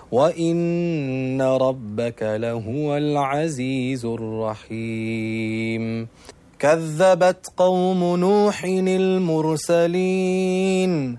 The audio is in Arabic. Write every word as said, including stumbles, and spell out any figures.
وإن ربك لهو العزيز الرحيم. كذبت قوم نوح المرسلين